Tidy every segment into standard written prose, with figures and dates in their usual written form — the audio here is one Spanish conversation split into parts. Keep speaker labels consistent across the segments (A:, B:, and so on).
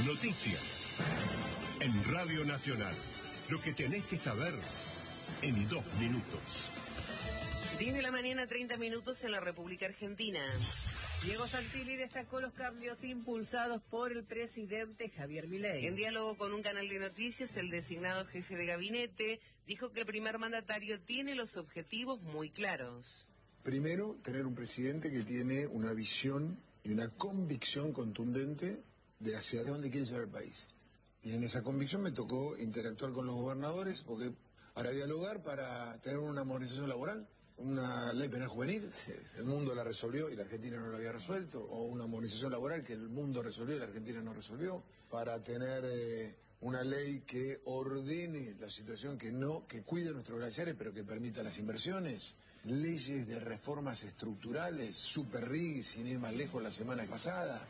A: Noticias. En Radio Nacional. Lo que tenés que saber en 2 minutos.
B: 10 de la mañana, 30 minutos en la República Argentina.
C: Diego Santilli destacó los cambios impulsados por el presidente Javier Milei.
B: En diálogo con un canal de noticias, el designado jefe de gabinete dijo que el primer mandatario tiene los objetivos muy claros.
D: Primero, tener un presidente que tiene una visión y una convicción contundente de hacia dónde quiere llevar el país. Y en esa convicción me tocó interactuar con los gobernadores para dialogar, para tener una modernización laboral, una ley penal juvenil, el mundo la resolvió y la Argentina no la había resuelto, o una modernización laboral que el mundo resolvió y la Argentina no resolvió, para tener una ley que ordene la situación, que cuide nuestros glaciares, pero que permita las inversiones, leyes de reformas estructurales, Super RIG, sin ir más lejos la semana pasada.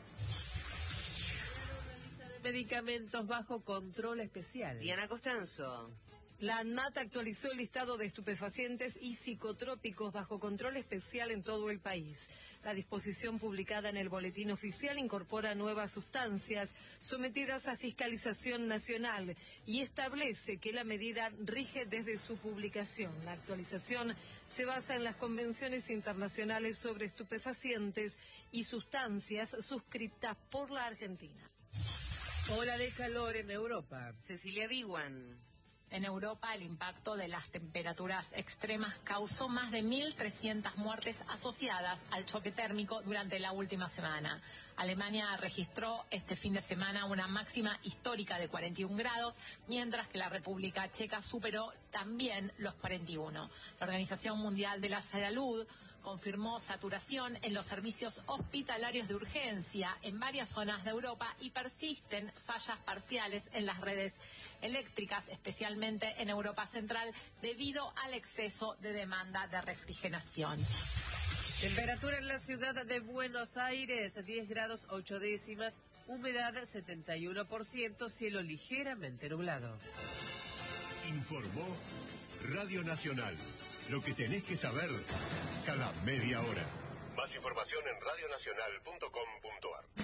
C: Medicamentos bajo control especial.
B: Diana Costanzo.
E: La ANMAT actualizó el listado de estupefacientes y psicotrópicos bajo control especial en todo el país. La disposición publicada en el Boletín Oficial incorpora nuevas sustancias sometidas a fiscalización nacional y establece que la medida rige desde su publicación. La actualización se basa en las convenciones internacionales sobre estupefacientes y sustancias suscritas por la Argentina.
C: Ola de calor en Europa.
B: Cecilia Diwan.
F: En Europa, el impacto de las temperaturas extremas causó más de 1.300 muertes asociadas al choque térmico durante la última semana. Alemania registró este fin de semana una máxima histórica de 41 grados, mientras que la República Checa superó también los 41. La Organización Mundial de la Salud confirmó saturación en los servicios hospitalarios de urgencia en varias zonas de Europa y persisten fallas parciales en las redes eléctricas, especialmente en Europa Central, debido al exceso de demanda de refrigeración.
C: Temperatura en la ciudad de Buenos Aires, 10 grados 8 décimas, humedad 71%, cielo ligeramente nublado.
A: Informó Radio Nacional. Lo que tenés que saber cada media hora. Más información en radionacional.com.ar.